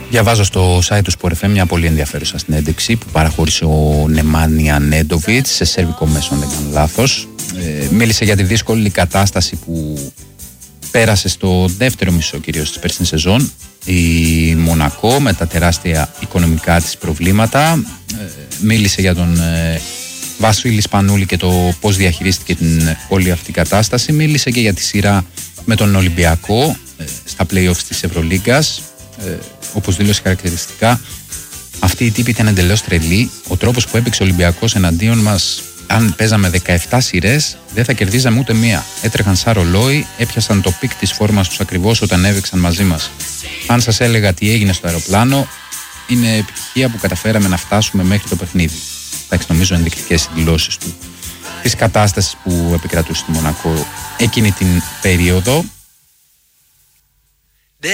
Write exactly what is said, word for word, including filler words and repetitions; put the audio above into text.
Διαβάζω στο site του Sport εφ εμ μια πολύ ενδιαφέρουσα συνέντευξη που παραχώρησε ο Νεμάνια Νέντοβιτς σε σερβικό μέσο, αν δεν κάνω λάθος. Ε, μίλησε για τη δύσκολη κατάσταση που πέρασε στο δεύτερο μισό κυρίως της περσινής σεζόν η Μονακό με τα τεράστια οικονομικά της προβλήματα. Ε, μίλησε για τον ε, Βασίλη Σπανούλη και το πώς διαχειρίστηκε την όλη αυτή κατάσταση. Μίλησε και για τη σειρά με τον Ολυμπιακό ε, στα play-offs της Ευρωλίγκας. Ε, όπως δήλωσε χαρακτηριστικά, αυτή η τύπη ήταν εντελώς τρελή. Ο τρόπος που έπαιξε ο Ολυμπιακός εναντίον μας, αν παίζαμε δεκαεπτά σειρές, δεν θα κερδίζαμε ούτε μία. Έτρεχαν σαν ρολόι, έπιασαν το πικ της φόρμας τους ακριβώς όταν έβαιξαν μαζί μας. Αν σας έλεγα τι έγινε στο αεροπλάνο, είναι επιτυχία που καταφέραμε να φτάσουμε μέχρι το παιχνίδι. Εντάξει, νομίζω ενδεικτικές δηλώσεις του της κατάστασης που επικρατούσε στη Μονακό εκείνη την περίοδο.